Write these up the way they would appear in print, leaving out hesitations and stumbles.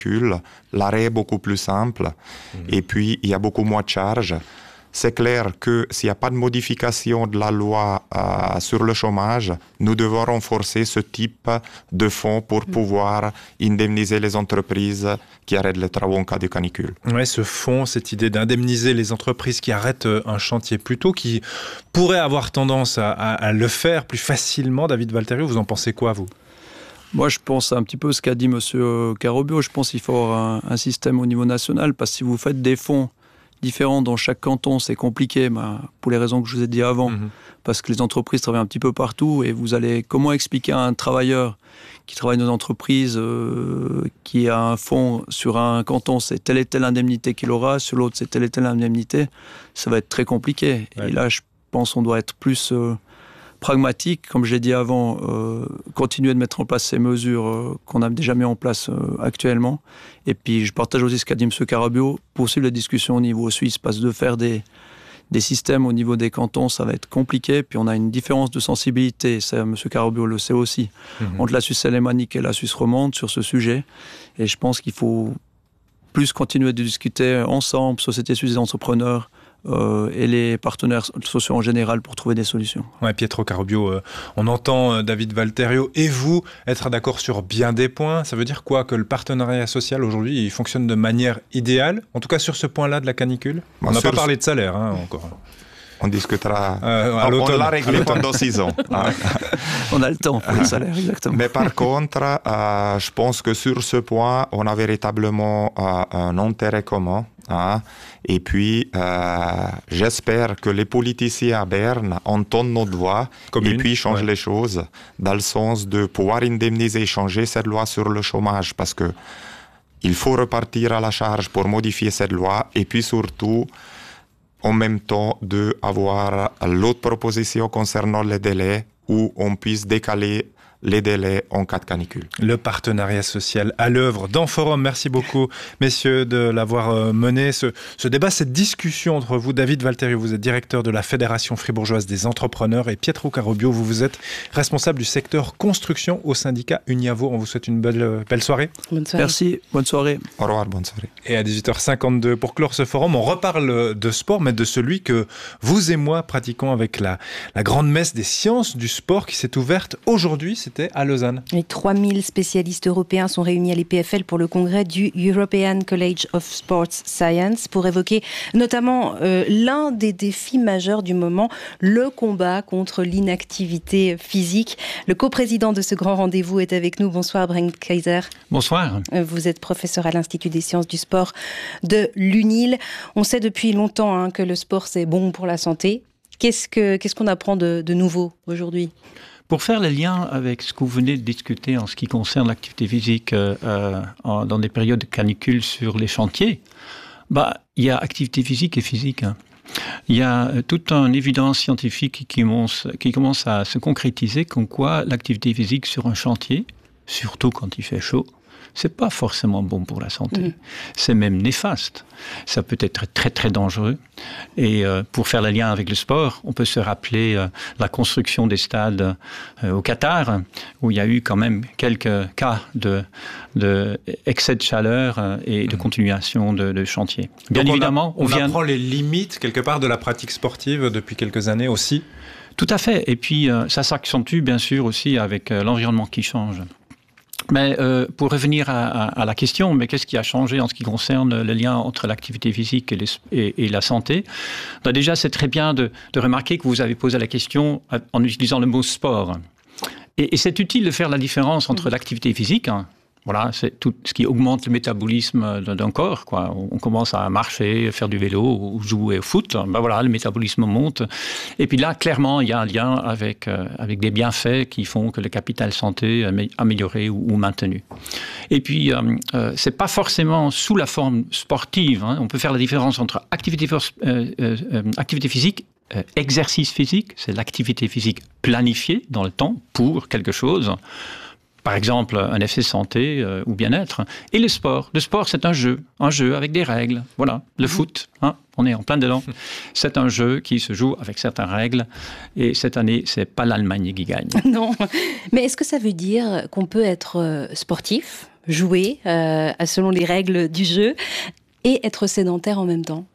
l'arrêt est beaucoup plus simple et puis il y a beaucoup moins de charges. C'est clair que s'il n'y a pas de modification de la loi sur le chômage, nous devons renforcer ce type de fonds pour pouvoir indemniser les entreprises qui arrêtent les travaux en cas de canicule. Oui, ce fonds, cette idée d'indemniser les entreprises qui arrêtent un chantier plus tôt, qui pourraient avoir tendance à le faire plus facilement. David Valterio, vous en pensez quoi, vous ? Moi, je pense un petit peu ce qu'a dit M. Carobio. Je pense qu'il faut avoir un système au niveau national, parce que si vous faites des fonds différents dans chaque canton, c'est compliqué, pour les raisons que je vous ai dit avant, parce que les entreprises travaillent un petit peu partout, et vous allez comment expliquer à un travailleur qui travaille dans une entreprise qui a un fonds sur un canton, c'est telle et telle indemnité qu'il aura, sur l'autre c'est telle et telle indemnité, ça va être très compliqué. Ouais. Et là, je pense qu'on doit être plus pragmatique, comme je l'ai dit avant, continuer de mettre en place ces mesures qu'on a déjà mis en place actuellement. Et puis, je partage aussi ce qu'a dit M. Carabio, poursuivre la discussion au niveau suisse, parce que de faire des systèmes au niveau des cantons, ça va être compliqué. Puis, on a une différence de sensibilité, ça, M. Carabio le sait aussi, entre la Suisse alémanique et la Suisse romande sur ce sujet. Et je pense qu'il faut plus continuer de discuter ensemble, société suisse des entrepreneurs, et les partenaires sociaux en général pour trouver des solutions. Ouais, Pietro Carobio, on entend David Valterio et vous être d'accord sur bien des points. Ça veut dire quoi ? Que le partenariat social aujourd'hui, il fonctionne de manière idéale ? En tout cas sur ce point-là de la canicule ? On n'a pas parlé de salaire encore. On discutera. On l'a réglé pendant 6 ans. On a le temps pour le salaire, exactement. Mais par contre, je pense que sur ce point, on a véritablement un intérêt commun. Et puis, j'espère que les politiciens à Berne entendent notre voix et puis changent les choses dans le sens de pouvoir indemniser et changer cette loi sur le chômage, parce que il faut repartir à la charge pour modifier cette loi, et puis surtout, en même temps, d'avoir l'autre proposition concernant les délais où on puisse décaler les délais en cas de canicule. Le partenariat social à l'œuvre dans Forum. Merci beaucoup, messieurs, de l'avoir mené. Ce débat, cette discussion entre vous, David Valterio, vous êtes directeur de la Fédération fribourgeoise des entrepreneurs, et Pietro Carobio, vous êtes responsable du secteur construction au syndicat Uniavo. On vous souhaite une belle soirée. Bonne soirée. Merci, bonne soirée. Au revoir, bonne soirée. Et à 18h52, pour clore ce forum, on reparle de sport, mais de celui que vous et moi pratiquons avec la grande messe des sciences du sport qui s'est ouverte aujourd'hui. C'était à Lausanne. Les 3000 spécialistes européens sont réunis à l'EPFL pour le congrès du European College of Sports Science pour évoquer notamment l'un des défis majeurs du moment, le combat contre l'inactivité physique. Le coprésident de ce grand rendez-vous est avec nous. Bonsoir, Brent Kaiser. Bonsoir. Vous êtes professeur à l'Institut des sciences du sport de l'UNIL. On sait depuis longtemps que le sport, c'est bon pour la santé. Qu'est-ce qu'on apprend de nouveau aujourd'hui ? Pour faire le lien avec ce que vous venez de discuter en ce qui concerne l'activité physique dans des périodes de canicule sur les chantiers, il y a activité physique et physique. Il y a toute une évidence scientifique qui commence à se concrétiser, comme quoi l'activité physique sur un chantier, surtout quand il fait chaud, c'est pas forcément bon pour la santé. C'est même néfaste. Ça peut être très très dangereux. Et pour faire le lien avec le sport, on peut se rappeler la construction des stades au Qatar, où il y a eu quand même quelques cas de excès de chaleur et de continuation de chantier. Bien évidemment, on apprend les limites quelque part de la pratique sportive depuis quelques années aussi. Tout à fait. Et puis ça s'accentue bien sûr aussi avec l'environnement qui change. Mais pour revenir à la question, mais qu'est-ce qui a changé en ce qui concerne le lien entre l'activité physique et la santé ? Déjà, c'est très bien de remarquer que vous avez posé la question en utilisant le mot sport. Et c'est utile de faire la différence entre l'activité physique, voilà, c'est tout ce qui augmente le métabolisme d'un corps, quoi. On commence à marcher, faire du vélo ou jouer au foot. Voilà, le métabolisme monte. Et puis là, clairement, il y a un lien avec des bienfaits qui font que le capital santé est amélioré ou maintenu. Et puis, c'est pas forcément sous la forme sportive. On peut faire la différence entre activité physique, exercice physique, c'est l'activité physique planifiée dans le temps pour quelque chose. Par exemple, un effet santé ou bien-être. Et le sport. Le sport, c'est un jeu avec des règles. Voilà, le foot, on est en plein dedans. C'est un jeu qui se joue avec certaines règles. Et cette année, c'est pas l'Allemagne qui gagne. Non, mais est-ce que ça veut dire qu'on peut être sportif jouer selon les règles du jeu et être sédentaire en même temps?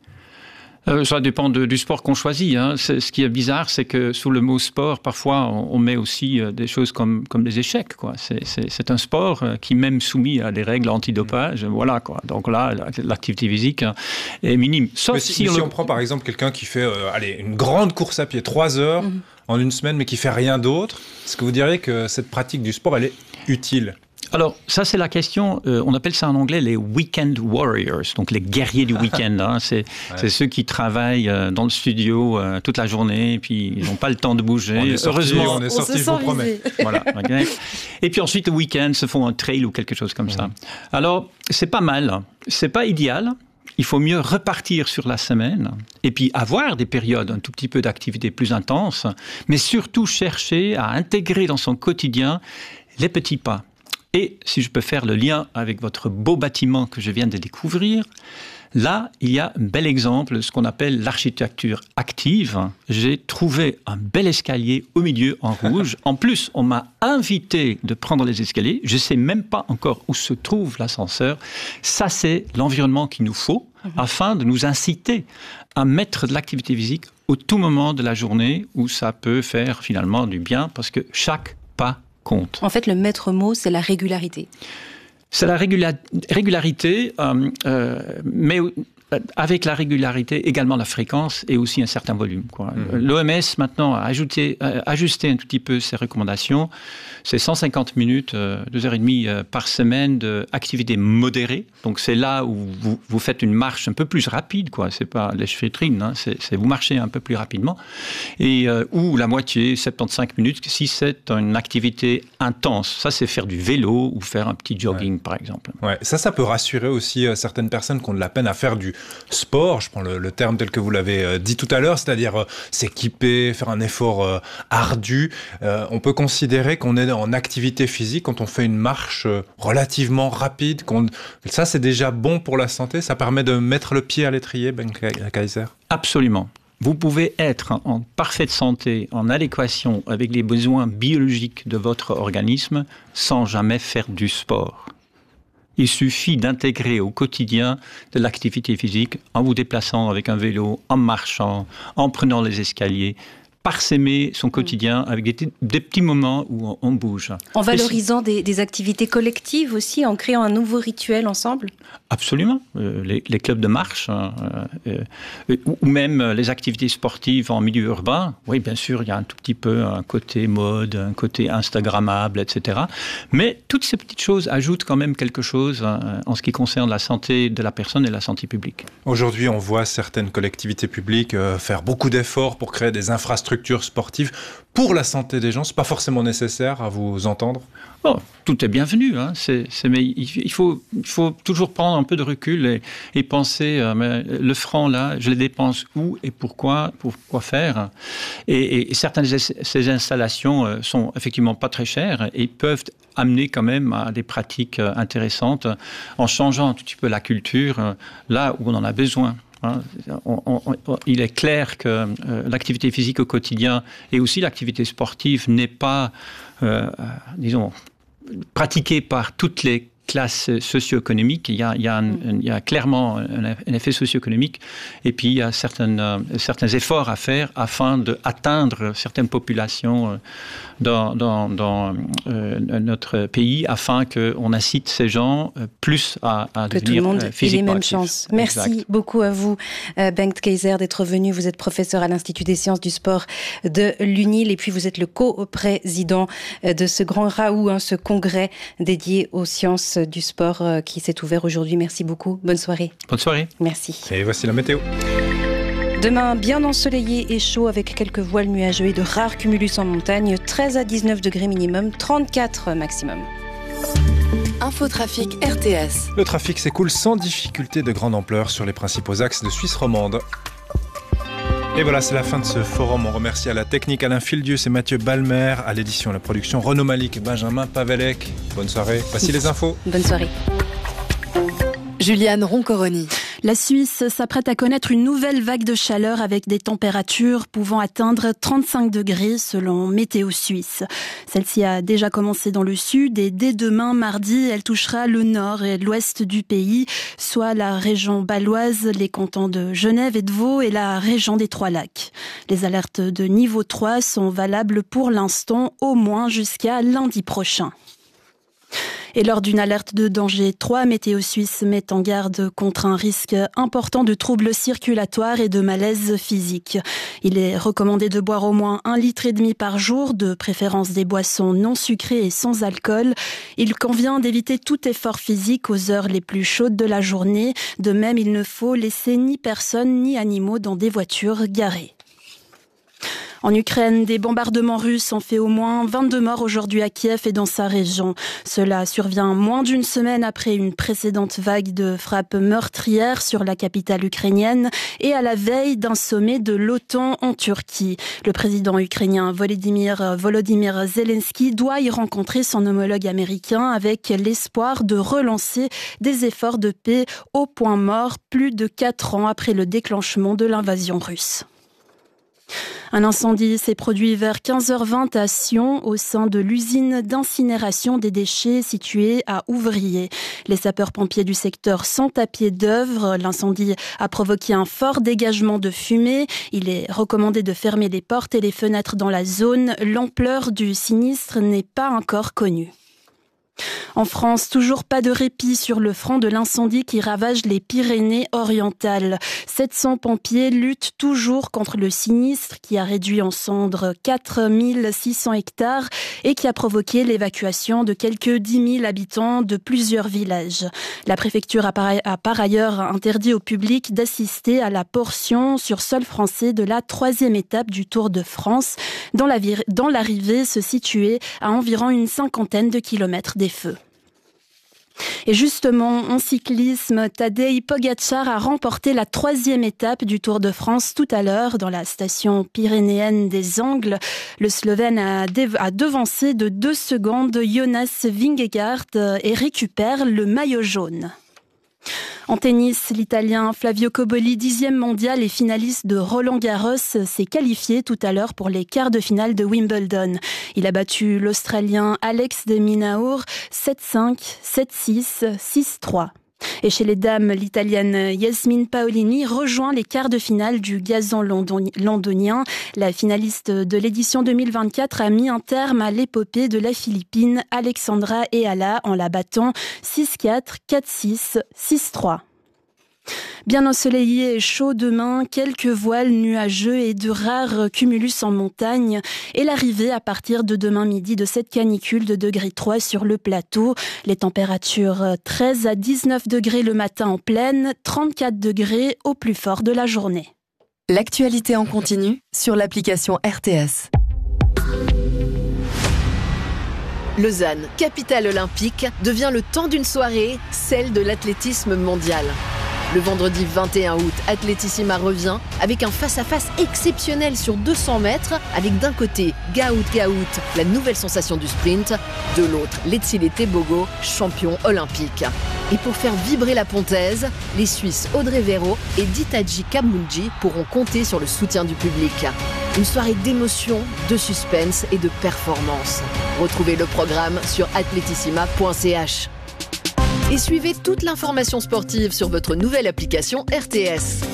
Ça dépend du sport qu'on choisit. Hein. Ce qui est bizarre, c'est que sous le mot sport, parfois, on met aussi des choses comme des échecs, quoi. C'est un sport qui, même soumis à des règles antidopage, voilà, quoi. Donc là, l'activité physique est minime. Sauf si on prend par exemple quelqu'un qui fait une grande course à pied, 3 heures en une semaine, mais qui fait rien d'autre, est-ce que vous diriez que cette pratique du sport, elle est utile ? Alors, ça, c'est la question. On appelle ça en anglais les weekend warriors, donc les guerriers du week-end. Hein. C'est ceux qui travaillent dans le studio toute la journée, et puis ils n'ont pas le temps de bouger. Heureusement, on est sorti, je vous promets. Voilà, okay. Et puis ensuite, le week-end, se font un trail ou quelque chose comme ça. Alors, c'est pas mal. C'est pas idéal. Il faut mieux repartir sur la semaine et puis avoir des périodes un tout petit peu d'activité plus intense, mais surtout chercher à intégrer dans son quotidien les petits pas. Et si je peux faire le lien avec votre beau bâtiment que je viens de découvrir, là, il y a un bel exemple, ce qu'on appelle l'architecture active. J'ai trouvé un bel escalier au milieu en rouge. En plus, on m'a invité de prendre les escaliers. Je ne sais même pas encore où se trouve l'ascenseur. Ça, c'est l'environnement qu'il nous faut afin de nous inciter à mettre de l'activité physique au tout moment de la journée où ça peut faire finalement du bien parce que chaque pas compte. En fait, le maître mot, c'est la régularité. C'est la régularité, mais avec la régularité, également la fréquence et aussi un certain volume, quoi. L'OMS, maintenant, a ajusté un tout petit peu ses recommandations. C'est 150 minutes, 2h30 par semaine d'activité modérée. Donc, c'est là où vous faites une marche un peu plus rapide, quoi. C'est pas l'échevellerie, hein. C'est vous marchez un peu plus rapidement. Et, ou la moitié, 75 minutes, si c'est une activité intense. Ça, c'est faire du vélo ou faire un petit jogging, par exemple. Ouais. Ça peut rassurer aussi certaines personnes qui ont de la peine à faire du sport, je prends le terme tel que vous l'avez dit tout à l'heure, c'est-à-dire s'équiper, faire un effort ardu. On peut considérer qu'on est en activité physique quand on fait une marche relativement rapide. Ça, c'est déjà bon pour la santé. Ça permet de mettre le pied à l'étrier, Bengt Keizer. Absolument. Vous pouvez être en parfaite santé, en adéquation avec les besoins biologiques de votre organisme sans jamais faire du sport. Il suffit d'intégrer au quotidien de l'activité physique en vous déplaçant avec un vélo, en marchant, en prenant les escaliers, parsemer son quotidien avec des petits moments où on bouge. En valorisant des activités collectives aussi, en créant un nouveau rituel ensemble ? Absolument. Les clubs de marche, ou même les activités sportives en milieu urbain. Oui, bien sûr, il y a un tout petit peu un côté mode, un côté instagrammable, etc. Mais toutes ces petites choses ajoutent quand même quelque chose en ce qui concerne la santé de la personne et la santé publique. Aujourd'hui, on voit certaines collectivités publiques faire beaucoup d'efforts pour créer des infrastructures sportives pour la santé des gens. C'est pas forcément nécessaire, à vous entendre. Oh, tout est bienvenu, hein. Mais il faut toujours prendre un peu de recul et penser, mais le franc là, je le dépense où et pourquoi faire. Et certaines de ces installations sont effectivement pas très chères et peuvent amener quand même à des pratiques intéressantes en changeant un tout petit peu la culture là où on en a besoin. Il est clair que l'activité physique au quotidien et aussi l'activité sportive n'est pas, disons, pratiquée par toutes les classes socio-économiques. Il y a clairement un effet socio-économique et puis il y a certains efforts à faire afin d'atteindre certaines populations dans notre pays afin qu'on incite ces gens plus à devenir physiquement actifs. Que tout le monde ait les mêmes chances. Merci beaucoup à vous, Bengt Keizer, d'être venu. Vous êtes professeur à l'Institut des sciences du sport de l'UNIL et puis vous êtes le co-président de ce grand Raoult, ce congrès dédié aux sciences du sport qui s'est ouvert aujourd'hui. Merci beaucoup. Bonne soirée. Bonne soirée. Merci. Et voici la météo. Demain, bien ensoleillé et chaud avec quelques voiles nuageux et de rares cumulus en montagne. 13 à 19 degrés minimum, 34 maximum. Infotrafic RTS. Le trafic s'écoule sans difficulté de grande ampleur sur les principaux axes de Suisse romande. Et voilà, c'est la fin de ce forum. On remercie à la technique Alain Fildius et Mathieu Balmer, à l'édition et la production Renaud Malik et Benjamin Pavelec. Bonne soirée. Voici les infos. Bonne soirée. Juliane Roncoroni. La Suisse s'apprête à connaître une nouvelle vague de chaleur avec des températures pouvant atteindre 35 degrés selon Météo Suisse. Celle-ci a déjà commencé dans le sud et dès demain, mardi, elle touchera le nord et l'ouest du pays, soit la région bâloise, les cantons de Genève et de Vaud et la région des Trois-Lacs. Les alertes de niveau 3 sont valables pour l'instant au moins jusqu'à lundi prochain. Et lors d'une alerte de danger 3, Météo Suisse met en garde contre un risque important de troubles circulatoires et de malaise physique. Il est recommandé de boire au moins 1,5 litre par jour, de préférence des boissons non sucrées et sans alcool. Il convient d'éviter tout effort physique aux heures les plus chaudes de la journée. De même, il ne faut laisser ni personnes ni animaux dans des voitures garées. En Ukraine, des bombardements russes ont fait au moins 22 morts aujourd'hui à Kiev et dans sa région. Cela survient moins d'une semaine après une précédente vague de frappes meurtrières sur la capitale ukrainienne et à la veille d'un sommet de l'OTAN en Turquie. Le président ukrainien Volodymyr Zelensky doit y rencontrer son homologue américain avec l'espoir de relancer des efforts de paix au point mort plus de 4 ans après le déclenchement de l'invasion russe. Un incendie s'est produit vers 15h20 à Sion, au sein de l'usine d'incinération des déchets située à Ouvrier. Les sapeurs-pompiers du secteur sont à pied d'œuvre. L'incendie a provoqué un fort dégagement de fumée. Il est recommandé de fermer les portes et les fenêtres dans la zone. L'ampleur du sinistre n'est pas encore connue. En France, toujours pas de répit sur le front de l'incendie qui ravage les Pyrénées-Orientales. 700 pompiers luttent toujours contre le sinistre qui a réduit en cendres 4600 hectares et qui a provoqué l'évacuation de quelques 10 000 habitants de plusieurs villages. La préfecture a par ailleurs interdit au public d'assister à la portion sur sol français de la 3e étape du Tour de France, dont l'arrivée se situait à environ une 50aine de kilomètres des feux. Et justement, en cyclisme, Tadej Pogačar a remporté la 3e étape du Tour de France tout à l'heure dans la station pyrénéenne des Angles. Le Slovène a devancé de 2 secondes Jonas Vingegaard et récupère le maillot jaune. En tennis, l'Italien Flavio Cobolli, 10e mondial et finaliste de Roland-Garros, s'est qualifié tout à l'heure pour les quarts de finale de Wimbledon. Il a battu l'Australien Alex de Minaur 7-5, 7-6, 6-3. Et chez les dames, l'Italienne Yasmine Paolini rejoint les quarts de finale du gazon londonien. La finaliste de l'édition 2024 a mis un terme à l'épopée de la Philippine Alexandra Eala en la battant 6-4, 4-6, 6-3. Bien ensoleillé et chaud demain, quelques voiles nuageux et de rares cumulus en montagne et l'arrivée à partir de demain midi de cette canicule de degré 3 sur le plateau. Les températures 13 à 19 degrés le matin en plaine, 34 degrés au plus fort de la journée. L'actualité en continu sur l'application RTS. Lausanne, capitale olympique, devient le temps d'une soirée, celle de l'athlétisme mondial. Le vendredi 21 août, Atletissima revient avec un face-à-face exceptionnel sur 200 mètres, avec d'un côté Gaout, la nouvelle sensation du sprint, de l'autre Letsile Tebogo, champion olympique. Et pour faire vibrer la pontaise, les Suisses Audrey Véro et Ditaji Kamulji pourront compter sur le soutien du public. Une soirée d'émotion, de suspense et de performance. Retrouvez le programme sur atletissima.ch. Et suivez toute l'information sportive sur votre nouvelle application RTS.